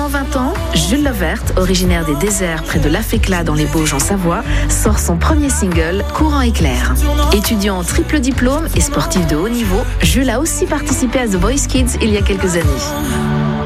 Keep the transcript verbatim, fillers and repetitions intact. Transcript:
Maintenant vingt ans, Jules Levert, originaire des déserts près de Laféclat dans les Bauges en Savoie, sort son premier single, Courant éclair. Étudiant en triple diplôme et sportif de haut niveau, Jules a aussi participé à The Voice Kids il y a quelques années.